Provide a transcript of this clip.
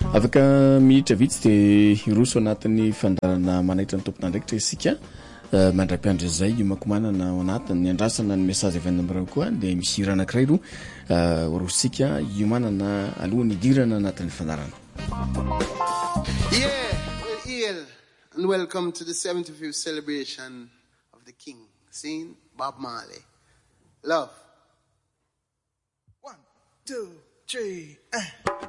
afaka minitra vitsy dia iroso anatin'ny fandarana manaitra ny tompona ndraikitra isika mandra-piandra izay makomanana ao anatiny ny andrasana ny message avy amin'ireo koa dia misy hira anankiray rosika iomanana alohan'ny idirana anatin'ny fandarana. Yeah, we're ill and welcome to the 75th celebration of the King. Sing Bob Marley. Love. 1, 2, 3.